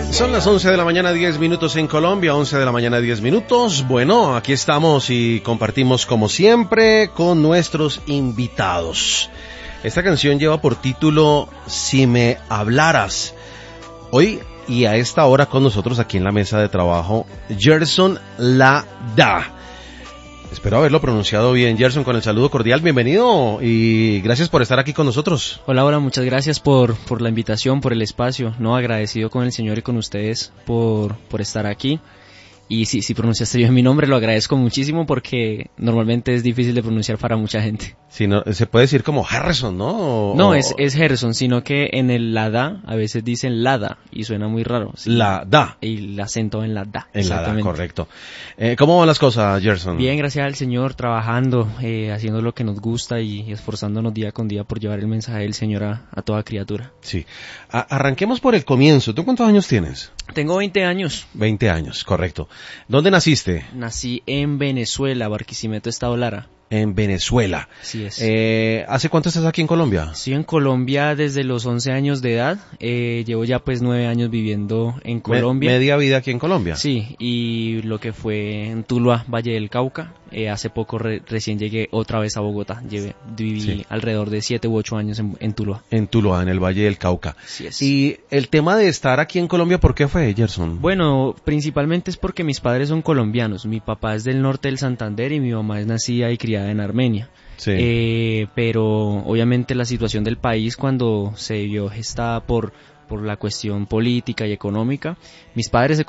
Son las 11 de la mañana, 10 minutos en Colombia, 11 de la mañana, 10 minutos. Bueno, aquí estamos y compartimos como siempre con nuestros invitados. Esta canción lleva por título Si me hablaras. Hoy y a esta hora con nosotros aquí en la mesa de trabajo, Gerson Lada. Espero haberlo pronunciado bien, Gerson, con el saludo cordial, bienvenido y gracias por estar aquí con nosotros. Hola, muchas gracias por la invitación, por el espacio, ¿no? Agradecido con el Señor y con ustedes por estar aquí. Y si pronunciaste bien mi nombre, lo agradezco muchísimo porque normalmente es difícil de pronunciar para mucha gente. Sí, no, se puede decir como Harrison, ¿no? No, es Harrison, sino que en el Lada a veces dicen Lada y suena muy raro. ¿Sí? Lada. Y el acento en la da. En la da, correcto. ¿Cómo van las cosas, Gerson? Bien, gracias al Señor, trabajando, haciendo lo que nos gusta y esforzándonos día con día por llevar el mensaje del Señor a toda criatura. Sí. Arranquemos por el comienzo. ¿Tú cuántos años tienes? Tengo 20 años. 20 años, correcto. ¿Dónde naciste? Nací en Venezuela, Barquisimeto, Estado Lara. En Venezuela. Así es. ¿Hace cuánto estás aquí en Colombia? Estoy en Colombia desde los 11 años de edad. Llevo ya pues 9 años viviendo en Colombia. ¿Media vida aquí en Colombia? Sí, y lo que fue en Tuluá, Valle del Cauca. Hace poco recién llegué otra vez a Bogotá. Viví alrededor de 7 u 8 años en Tuluá. En Tuluá, en el Valle del Cauca. Así es. Y el tema de estar aquí en Colombia, ¿por qué fue, Gerson? Bueno, principalmente es porque mis padres son colombianos. Mi papá es del norte del Santander y mi mamá es nacida y criada en Armenia. Sí. Pero obviamente la situación del país cuando se vio gestada por la cuestión política y económica, mis padres